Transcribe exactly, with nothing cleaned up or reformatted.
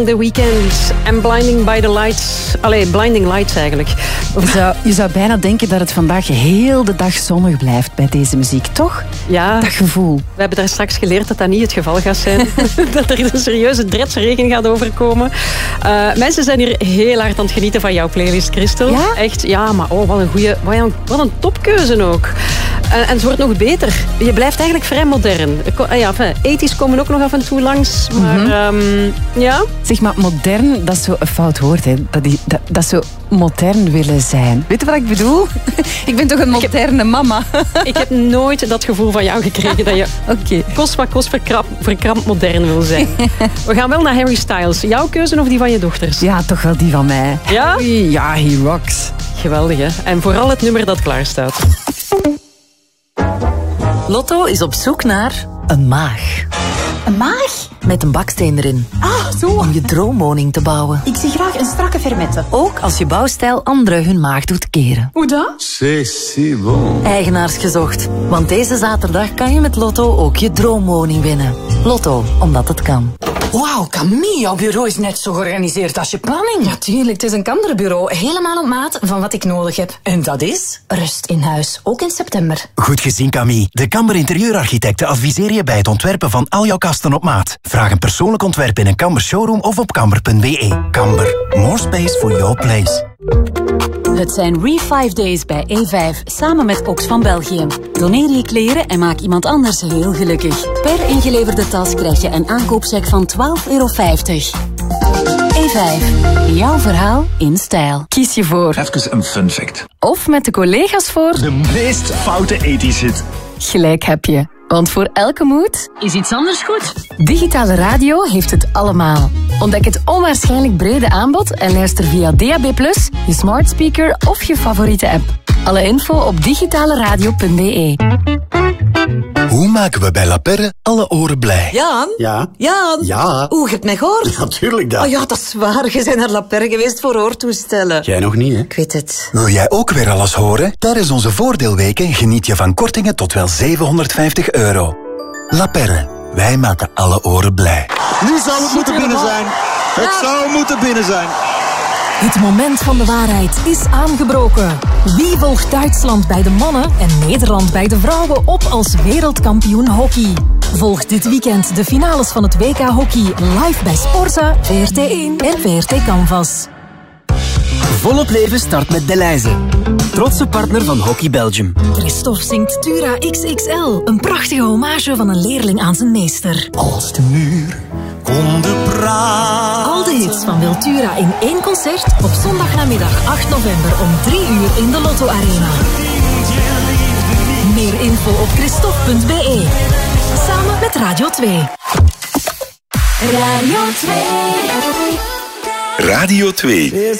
The Weeknd en Blinding by the Lights. Allee, Blinding Lights eigenlijk. Je zou, je zou bijna denken dat het vandaag heel de dag zonnig blijft bij deze muziek, toch? Ja. Dat gevoel. We hebben daar straks geleerd dat dat niet het geval gaat zijn. Dat er een serieuze dretsregen gaat overkomen. Uh, mensen zijn hier heel hard aan het genieten van jouw playlist, Christel. Ja? Echt, ja, maar oh, wat een goeie, wat een, wat een topkeuze ook. Uh, en het wordt nog beter. Je blijft eigenlijk vrij modern. Uh, ja, enfin, ethisch komen ook nog af en toe langs. Maar mm-hmm. um, ja... Zeg maar, modern, dat is zo een fout woord. Hè. Dat, die, dat, dat is zo modern willen zijn. Weet je wat ik bedoel? Ik ben toch een moderne heb, mama. Ik heb nooit dat gevoel van jou gekregen dat je okay. kost wat kost verkrampt verkramp modern wil zijn. We gaan wel naar Harry Styles. Jouw keuze of die van je dochters? Ja, toch wel die van mij. Ja? Harry, ja, he rocks. Geweldig, hè? En vooral het nummer dat klaar staat. Lotto is op zoek naar een maag. Een maag? Met een baksteen erin. Ah, zo. Om je droomwoning te bouwen. Ik zie graag een strakke fermette. Ook als je bouwstijl anderen hun maag doet keren. Hoe dan? C'est si bon. Eigenaars gezocht. Want deze zaterdag kan je met Lotto ook je droomwoning winnen. Lotto, omdat het kan. Wauw, Camille, jouw bureau is net zo georganiseerd als je planning. Natuurlijk, het is een Kamderbureau. Helemaal op maat van wat ik nodig heb. En dat is? Rust in huis, ook in september. Goed gezien, Camille. De Kamber Interieurarchitecten adviseren je bij het ontwerpen van al jouw kasten op maat. Vraag een persoonlijk ontwerp in een Kamber showroom of op kamber punt b e. Kamber, more space for your place. Het zijn Refive Days bij E vijf, samen met Ox van België. Doneer je kleren en maak iemand anders heel gelukkig. Per ingeleverde tas krijg je een aankoopcheck van twaalf euro vijftig. E vijf, jouw verhaal in stijl. Kies je voor... Even een fun fact. Of met de collega's voor... De meest foute ethisch hit. Gelijk heb je. Want voor elke moed is iets anders goed. Digitale radio heeft het allemaal. Ontdek het onwaarschijnlijk brede aanbod en luister via D A B plus, je smart speaker of je favoriete app. Alle info op digitaleradio punt b e. Hoe maken we bij La Perre alle oren blij? Jan? Ja? Jan? Ja? Oeh, je hebt mij gehoord? Natuurlijk dat. Oh ja, dat is waar. Je bent naar La Perre geweest voor oortoestellen. Jij nog niet, hè? Ik weet het. Wil jij ook weer alles horen? Tijdens onze voordeelweken geniet je van kortingen tot wel zevenhonderdvijftig euro. La Perre, wij maken alle oren blij. Nu zou het moeten binnen zijn. Het zou moeten binnen zijn. Het moment van de waarheid is aangebroken. Wie volgt Duitsland bij de mannen en Nederland bij de vrouwen op als wereldkampioen hockey? Volg dit weekend de finales van het W K Hockey live bij Sporza, V R T één en V R T Canvas. Volop leven start met Deleuze. Trotse partner van Hockey Belgium. Christophe zingt Tura X X L. Een prachtige hommage van een leerling aan zijn meester. Als de muur konden praten. Al de hits van Wiltura in één concert op zondagnamiddag acht november om drie uur in de Lotto Arena. Meer info op christophe punt b e. Samen met Radio twee. Radio twee. Radio twee.